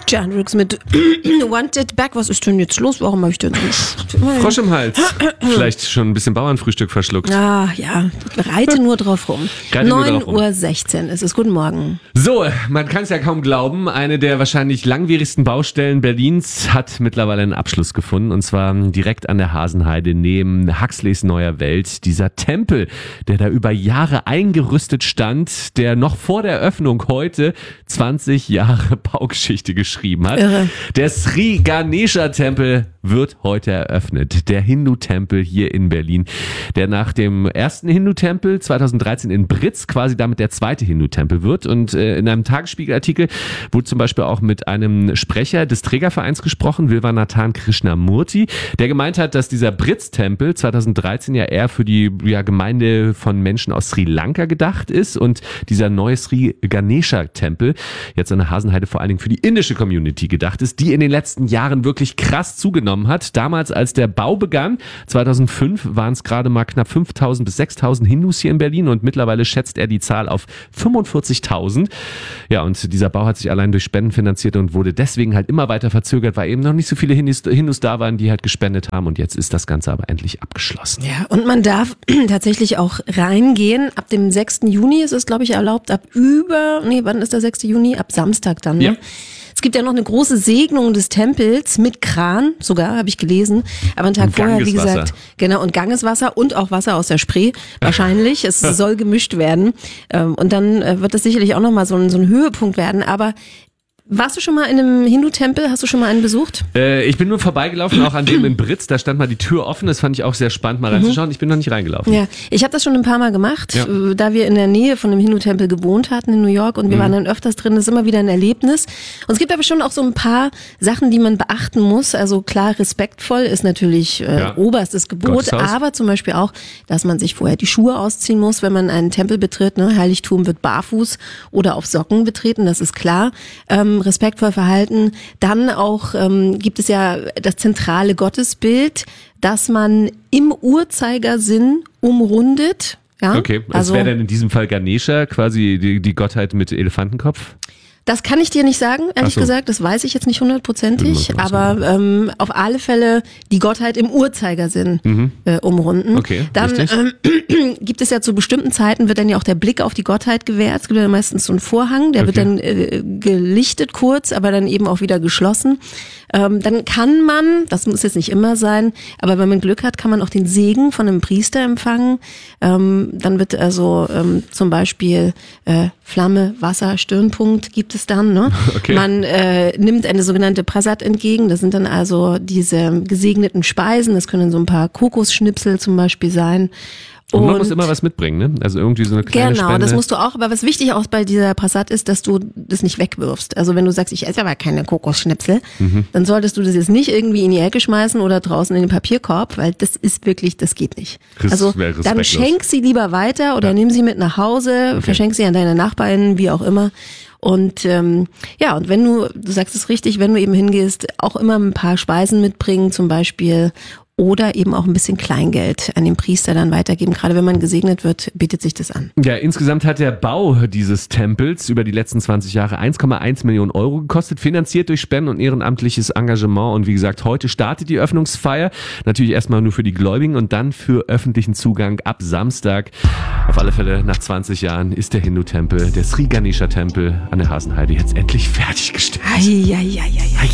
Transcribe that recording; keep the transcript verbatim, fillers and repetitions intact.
Jan Rooks mit Wanted Back. Was ist denn jetzt los? Warum habe ich denn so Frosch im Hals. Vielleicht schon ein bisschen Bauernfrühstück verschluckt. Ah, ja. Reite nur drauf rum. neun Uhr sechzehn ist es. Guten Morgen. So, man kann es ja kaum glauben. Eine der wahrscheinlich langwierigsten Baustellen Berlins hat mittlerweile einen Abschluss gefunden. Und zwar direkt an der Hasenheide neben Huxleys Neuer Welt. Dieser Tempel, der da über Jahre eingerüstet stand, der noch vor der Öffnung heute zwanzig Jahre Baugeschichte geschrieben hat. Irre. Der Sri Ganesha Tempel wird heute eröffnet. Der Hindu-Tempel hier in Berlin, der nach dem ersten Hindu-Tempel zweitausenddreizehn in Britz quasi damit der zweite Hindu-Tempel wird. Und äh, in einem Tagesspiegel-Artikel wurde zum Beispiel auch mit einem Sprecher des Trägervereins gesprochen, Vilvanathan Krishnamurti, der gemeint hat, dass dieser Britz-Tempel zweitausenddreizehn ja eher für die ja, Gemeinde von Menschen aus Sri Lanka gedacht ist und dieser neue Sri Ganesha Tempel jetzt an der Hasenheide vor allen Dingen für die indische Community gedacht ist, die in den letzten Jahren wirklich krass zugenommen hat. Damals, als der Bau begann, zweitausendfünf, waren es gerade mal knapp fünftausend bis sechstausend Hindus hier in Berlin und mittlerweile schätzt er die Zahl auf fünfundvierzigtausend. Ja, und dieser Bau hat sich allein durch Spenden finanziert und wurde deswegen halt immer weiter verzögert, weil eben noch nicht so viele Hindus, Hindus da waren, die halt gespendet haben und jetzt ist das Ganze aber endlich abgeschlossen. Ja, und man darf tatsächlich auch reingehen. Ab dem sechsten Juni ist es, glaube ich, erlaubt. Ab über, nee, wann ist der sechste Juni? Ab Samstag dann, ne? Ja. Es gibt ja noch eine große Segnung des Tempels mit Kran, sogar, habe ich gelesen. Aber einen Tag Und vorher, wie Gangeswasser. gesagt, genau, und Gangeswasser und auch Wasser aus der Spree, wahrscheinlich. Es soll gemischt werden. Und dann wird das sicherlich auch nochmal so ein, so ein Höhepunkt werden. Aber warst du schon mal in einem Hindu-Tempel? Hast du schon mal einen besucht? Äh, ich bin nur vorbeigelaufen, auch an dem in Britz. Da stand mal die Tür offen. Das fand ich auch sehr spannend, mal reinzuschauen. Ich bin noch nicht reingelaufen. Ja, ich habe das schon ein paar Mal gemacht, Ja. äh, da wir in der Nähe von einem Hindu-Tempel gewohnt hatten in New York und wir Mhm. waren dann öfters drin. Das ist immer wieder ein Erlebnis. Und es gibt aber schon auch so ein paar Sachen, die man beachten muss. Also klar, respektvoll ist natürlich äh, Ja. oberstes Gebot, Gotteshaus. aber zum Beispiel auch, dass man sich vorher die Schuhe ausziehen muss, wenn man einen Tempel betritt. Ne? Heiligtum wird barfuß oder auf Socken betreten, das ist klar. Ähm, respektvoll verhalten. Dann auch ähm, gibt es ja das zentrale Gottesbild, das man im Uhrzeigersinn umrundet. Ja? Okay, es also wäre dann in diesem Fall Ganesha, quasi die, die Gottheit mit Elefantenkopf. das kann ich dir nicht sagen, ehrlich Ach so. gesagt. Das weiß ich jetzt nicht hundertprozentig. Irgendwas weiß Aber ähm, auf alle Fälle die Gottheit im Uhrzeigersinn äh, umrunden. Okay, Dann richtig. ähm, gibt es ja zu bestimmten Zeiten, wird dann ja auch der Blick auf die Gottheit gewährt. Es gibt ja meistens so einen Vorhang, der wird Okay. dann äh, gelichtet kurz, aber dann eben auch wieder geschlossen. Ähm, dann kann man, das muss jetzt nicht immer sein, aber wenn man Glück hat, kann man auch den Segen von einem Priester empfangen. Ähm, dann wird also ähm, zum Beispiel äh, Flamme, Wasser, Stirnpunkt gibt es dann. Ne? Okay. Man äh, nimmt eine sogenannte Prasad entgegen. Das sind dann also diese gesegneten Speisen. Das können so ein paar Kokosschnipsel zum Beispiel sein. Und man muss immer was mitbringen, ne? Also irgendwie so eine kleine Genau, Spende. das musst du auch. Aber was wichtig auch bei dieser Prasad ist, dass du das nicht wegwirfst. Also wenn du sagst, ich esse aber keine Kokosschnipsel, Mhm. dann solltest du das jetzt nicht irgendwie in die Ecke schmeißen oder draußen in den Papierkorb, weil das ist wirklich, das geht nicht. Res- Also wäre dann respektlos. schenk sie lieber weiter oder Ja. nimm sie mit nach Hause, Okay. verschenk sie an deine Nachbarn, wie auch immer. Und ähm, ja, und wenn du, du sagst es richtig, wenn du eben hingehst, auch immer ein paar Speisen mitbringen zum Beispiel oder eben auch ein bisschen Kleingeld an den Priester dann weitergeben. Gerade wenn man gesegnet wird, bietet sich das an. Ja, insgesamt hat der Bau dieses Tempels über die letzten zwanzig Jahre eins Komma eins Millionen Euro gekostet, finanziert durch Spenden und ehrenamtliches Engagement. Und wie gesagt, heute startet die Öffnungsfeier. Natürlich erstmal nur für die Gläubigen und dann für öffentlichen Zugang ab Samstag. Auf alle Fälle nach zwanzig Jahren ist der Hindu-Tempel, der Sri Ganesha Tempel an der Hasenheide jetzt endlich fertiggestellt. Ei, ei, ei, ei, ei.